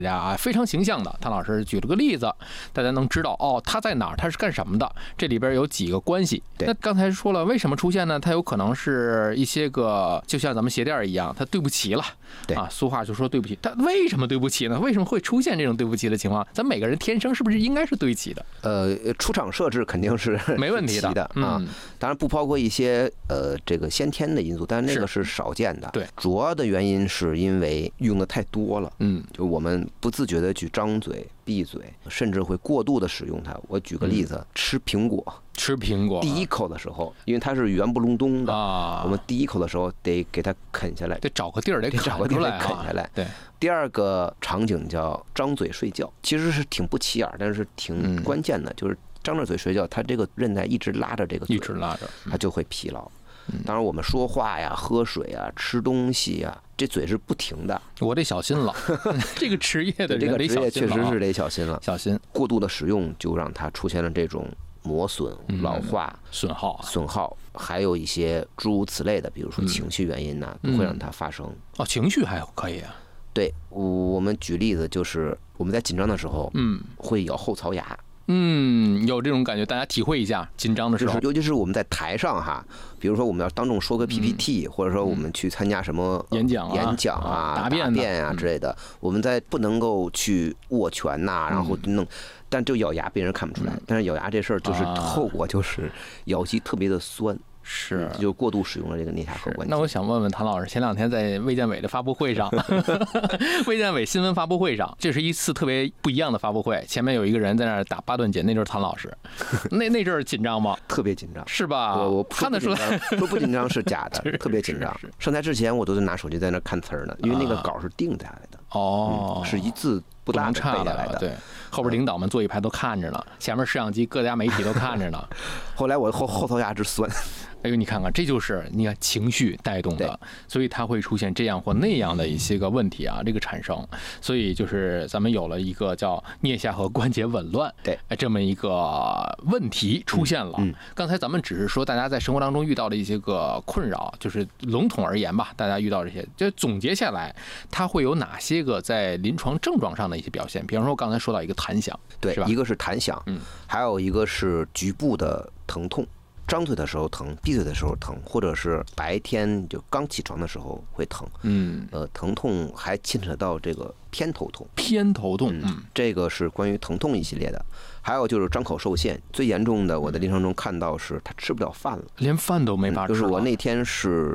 啊，非常形象的，谭老师举了个例子，大家能知道哦，他在哪儿，他是干什么的，这里边有几个关系。那刚才说了，为什么出现呢？它有可能是一些个，就像咱们鞋垫一样，它对不齐了。对啊，俗话就说对不起，它为什么对不起呢？为什么会出现这种对不起的情况？咱每个人天生是不是应该是对齐的？ 出厂设置肯定是没问题的啊，当然不包括一些这个先天的因素，但是那个是少见的。 对， 主要的原因是因为用的太多了。就我们不自觉的去张嘴闭嘴，甚至会过度的使用它。我举个例子，吃苹果第一口的时候，因为它是圆不隆咚的我们第一口的时候得给它啃下来， 得找个地儿得啃下来。对。第二个场景叫张嘴睡觉，其实是挺不起眼，但是挺关键的，就是张着嘴睡觉，它这个韧带一直拉着这个嘴，它就会疲劳。当然我们说话呀、喝水啊、吃东西呀，这嘴是不停的， 我得小心了。这个职业的人， 这个职业确实是得小心了， 小心。 过度的使用就让它出现了这种磨损、老化、 损耗， 还有一些诸如此类的，比如说情绪原因呢，都会让它发生。 情绪还可以啊。 对，我们举例子就是我们在紧张的时候，会咬后槽牙。 有这种感觉，大家体会一下紧张的时候， 尤其是我们在台上哈，比如说我们要当众说个 PPT，或者说我们去参加什么演讲啊、 答辩啊之类的，我们在不能够去握拳呐，然后弄，但就咬牙别人看不出来，但是咬牙这事儿就是后果就是咬肌特别的酸。 是， 就过度使用了这个颞下颌关节。 那我想问问谭老师，前两天在卫健委的发布会上，卫健委新闻发布会上，这是一次特别不一样的发布会。前面有一个人在那儿打巴顿姐，那就是谭老师。那阵儿紧张吗？ 特别紧张， 是吧？ 我看得出来， 说不紧张是假的，特别紧张。上台之前我都是拿手机在那看词儿呢，因为那个稿是定下来的。是一字不落的背下来的。 对，后边领导们坐一排都看着呢，前面摄像机各家媒体都看着呢。 后来我后槽牙直酸。 哎呦，你看看，这就是你看情绪带动的，所以它会出现这样或那样的一些个问题啊，这个产生，所以就是咱们有了一个叫颞下颌关节紊乱，这么一个问题出现了。刚才咱们只是说大家在生活当中遇到的一些个困扰，就是笼统而言吧，大家遇到这些，就总结下来，它会有哪些个在临床症状上的一些表现？比方说刚才说到一个弹响， 对，一个是弹响，还有一个是局部的疼痛。张嘴的时候疼，闭嘴的时候疼，或者是白天就刚起床的时候会疼。疼痛还牵扯到这个偏头痛。这个是关于疼痛一系列的。还有就是张口受限，最严重的我在临床中看到是他吃不了饭了， 连饭都没法吃。 就是我那天是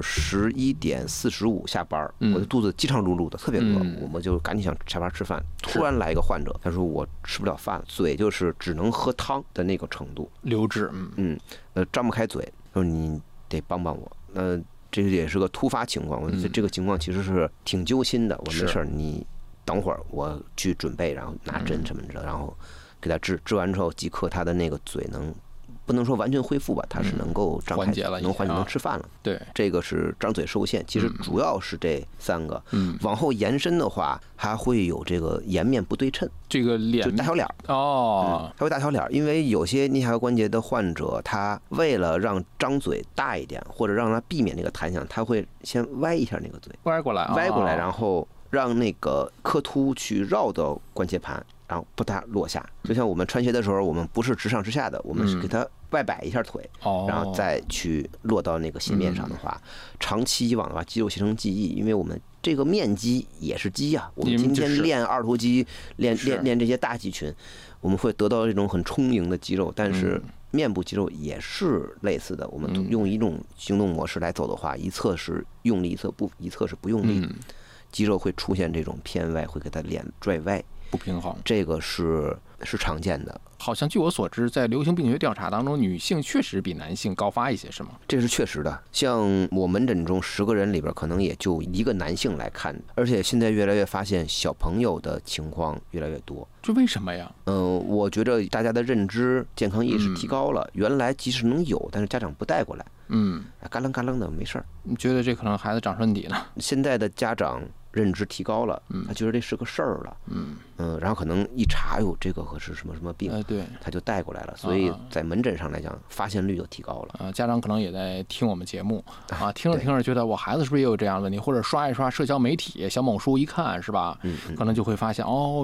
11:45下班，我的肚子饥肠辘辘的，特别饿，我们就赶紧想下班吃饭。突然来一个患者，他说我吃不了饭了，嘴就是只能喝汤的那个程度， 流质。 张不开嘴，说你得帮帮我。那这也是个突发情况，我觉得这个情况其实是挺揪心的。我没事，你等会儿我去准备，然后拿针什么的，然后给他治完之后，即刻他的那个嘴不能说完全恢复吧，他是能够张开， 缓解了， 能缓解，能吃饭了。 对， 这个是张嘴受限，其实主要是这3个。往后延伸的话，还会有这个颜面不对称， 这个脸就大小脸他会大小脸，因为有些颞下颌关节的患者，他为了让张嘴大一点，或者让他避免那个弹响，他会先歪一下那个嘴， 歪过来， 然后让那个颌突去绕到关节盘，然后不大落下。就像我们穿鞋的时候，我们不是直上直下的，我们是给它外摆一下腿，然后再去落到那个鞋面上的话，长期以往的话，肌肉形成记忆，因为我们这个面肌也是肌啊，我们今天练二头肌，练这些大肌群，我们会得到这种很充盈的肌肉，但是面部肌肉也是类似的，我们用一种行动模式来走的话，一侧是用力，一侧是不用力，肌肉会出现这种偏歪，会给它脸拽歪。 不平衡， 这个是常见的。 好像据我所知，在流行病学调查当中，女性确实比男性高发一些，是吗？ 这是确实的。像我门诊中10个人里边，可能也就1个男性来看，而且现在越来越发现小朋友的情况越来越多。 这为什么呀？ 我觉得大家的认知、健康意识提高了，原来即使能有，但是家长不带过来，嘎楞嘎楞的没事儿。 你觉得这可能孩子长身体呢？ 现在的家长认知提高了，他觉得这是个事儿了，然后可能一查，哟，这个可是什么什么病， 对， 他就带过来了，所以在门诊上来讲，发现率就提高了。 家长可能也在听我们节目啊，听着听着觉得我孩子是不是也有这样的问题，或者刷一刷社交媒体，小某书一看是吧，可能就会发现哦。